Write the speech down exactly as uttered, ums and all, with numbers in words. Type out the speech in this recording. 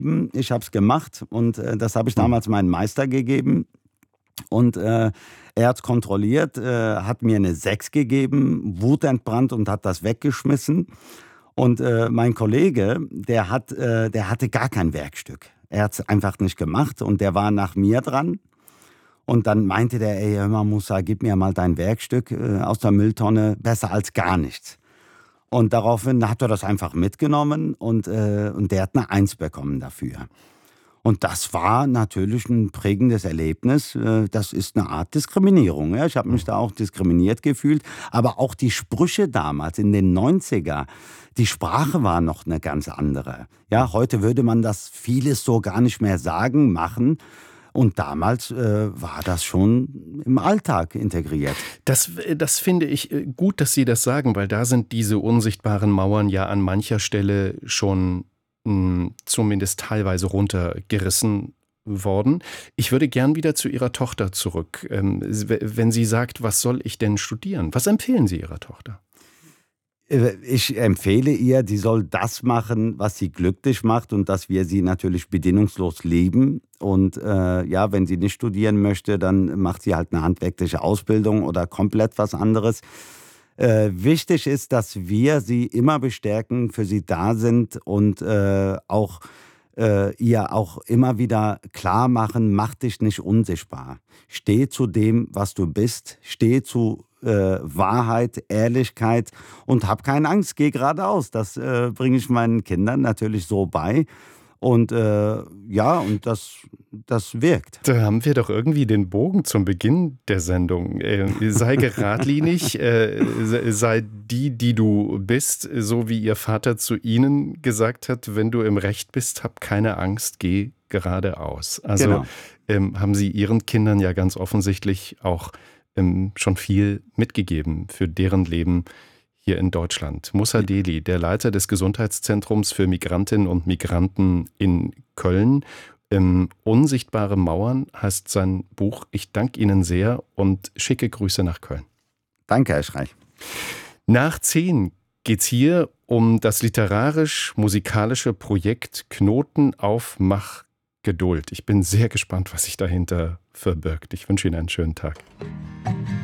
Ich habe es gemacht und äh, das habe ich Hm. damals meinem Meister gegeben. Und äh, er hat es kontrolliert, äh, hat mir eine sechs gegeben, wutentbrannt und hat das weggeschmissen. Und äh, mein Kollege, der, hat, äh, der hatte gar kein Werkstück. Er hat es einfach nicht gemacht und der war nach mir dran. Und dann meinte der, ey, hör mal, Musa, gib mir mal dein Werkstück äh, aus der Mülltonne, besser als gar nichts. Und daraufhin hat er das einfach mitgenommen und, äh, und der hat eine Eins bekommen dafür. Und das war natürlich ein prägendes Erlebnis. Äh, Das ist eine Art Diskriminierung. Ja? Ich habe mich da auch diskriminiert gefühlt. Aber auch die Sprüche damals in den neunziger, die Sprache war noch eine ganz andere. Ja, heute würde man das vieles so gar nicht mehr sagen, machen. Und damals äh, war das schon im Alltag integriert. Das, das finde ich äh, gut, dass Sie das sagen, weil da sind diese unsichtbaren Mauern ja an mancher Stelle schon mh, zumindest teilweise runtergerissen worden. Ich würde gern wieder zu Ihrer Tochter zurück. Ähm, wenn sie sagt, was soll ich denn studieren? Was empfehlen Sie Ihrer Tochter? Ich empfehle ihr, die soll das machen, was sie glücklich macht und dass wir sie natürlich bedingungslos lieben. Und äh, ja, wenn sie nicht studieren möchte, dann macht sie halt eine handwerkliche Ausbildung oder komplett was anderes. Äh, wichtig ist, dass wir sie immer bestärken, für sie da sind und äh, auch äh, ihr auch immer wieder klar machen, mach dich nicht unsichtbar. Steh zu dem, was du bist. Steh zu äh, Wahrheit, Ehrlichkeit und hab keine Angst, geh geradeaus. Das äh, bringe ich meinen Kindern natürlich so bei. Und äh, ja, und das, das wirkt. Da haben wir doch irgendwie den Bogen zum Beginn der Sendung. Äh, sei geradlinig, äh, sei die, die du bist, so wie ihr Vater zu Ihnen gesagt hat, wenn du im Recht bist, hab keine Angst, geh geradeaus. Also Genau. ähm, haben Sie Ihren Kindern ja ganz offensichtlich auch ähm, schon viel mitgegeben für deren Leben hier in Deutschland. Musa Deli, der Leiter des Gesundheitszentrums für Migrantinnen und Migranten in Köln. Ähm, Unsichtbare Mauern heißt sein Buch. Ich danke Ihnen sehr und schicke Grüße nach Köln. Danke, Herr Schreich. Nach zehn geht's hier um das literarisch-musikalische Projekt Knoten auf Mach Geduld. Ich bin sehr gespannt, was sich dahinter verbirgt. Ich wünsche Ihnen einen schönen Tag.